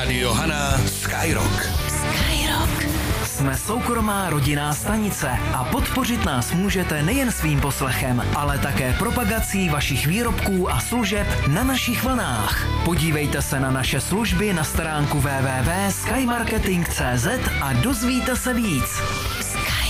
Rádio Hana Skyrock. Jsme soukromá rodinná stanice a podpořit nás můžete nejen svým poslechem, ale také propagací vašich výrobků a služeb na našich vlnách. Podívejte se na naše služby na stránku www.skymarketing.cz a dozvíte se víc.